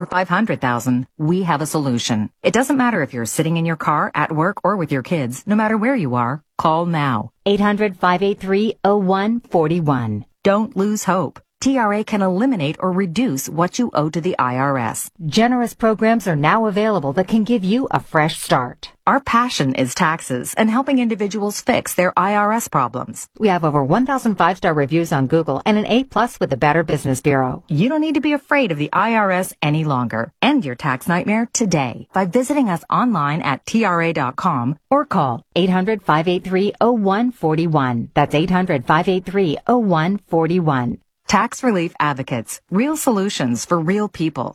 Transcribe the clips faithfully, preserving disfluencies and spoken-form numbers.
five hundred thousand dollars, we have a solution. It doesn't matter if you're sitting in your car, at work, or with your kids. No matter where you are, call now. eight hundred, five eight three, oh one four one. Don't lose hope. T R A can eliminate or reduce what you owe to the I R S. Generous programs are now available that can give you a fresh start. Our passion is taxes and helping individuals fix their I R S problems. We have over one thousand five-star reviews on Google and an A plus with the Better Business Bureau. You don't need to be afraid of the I R S any longer. End your tax nightmare today by visiting us online at T R A dot com or call eight hundred, five eight three, oh one four one. That's eight hundred, five eight three, oh one four one. Tax Relief Advocates. Real solutions for real people.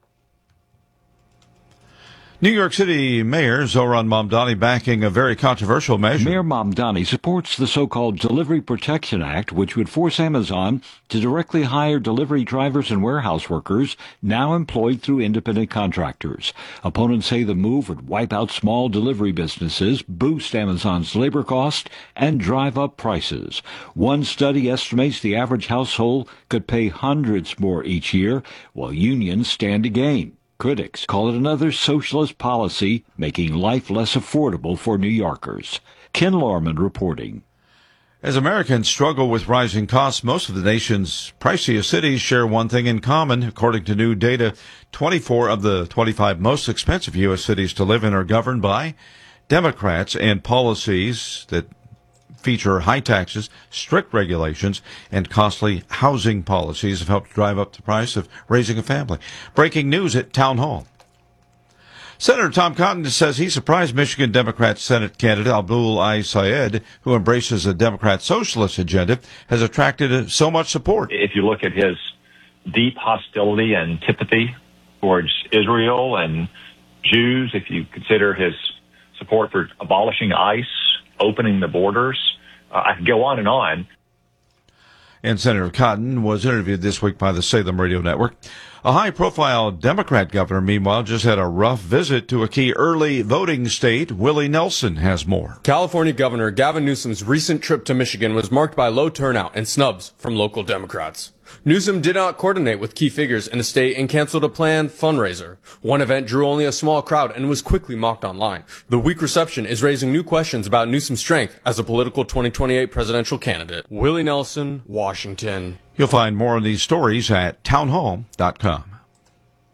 New York City Mayor Zohran Mamdani backing a very controversial measure. Mayor Mamdani supports the so-called Delivery Protection Act, which would force Amazon to directly hire delivery drivers and warehouse workers now employed through independent contractors. Opponents say the move would wipe out small delivery businesses, boost Amazon's labor cost, and drive up prices. One study estimates the average household could pay hundreds more each year, while unions stand to gain. Critics call it another socialist policy, making life less affordable for New Yorkers. Ken Lorman reporting. As Americans struggle with rising costs, most of the nation's priciest cities share one thing in common. According to new data, twenty-four of the twenty-five most expensive U S cities to live in are governed by Democrats, and policies that feature high taxes, strict regulations, and costly housing policies have helped drive up the price of raising a family. Breaking news at Town Hall. Senator Tom Cotton says he's surprised Michigan Democrat Senate candidate Abdul I. Sayed, who embraces a Democrat socialist agenda, has attracted so much support. If you look at his deep hostility and antipathy towards Israel and Jews, if you consider his support for abolishing ICE, opening the borders, uh, I could go on and on. And Senator Cotton was interviewed this week by the Salem Radio Network. A high-profile Democrat governor, meanwhile, just had a rough visit to a key early voting state. Willie Nelson has more. California Governor Gavin Newsom's recent trip to Michigan was marked by low turnout and snubs from local Democrats. Newsom did not coordinate with key figures in the state and canceled a planned fundraiser. One event drew only a small crowd and was quickly mocked online. The weak reception is raising new questions about Newsom's strength as a political twenty twenty-eight presidential candidate. Willie Nelson, Washington. You'll find more of these stories at townhall dot com.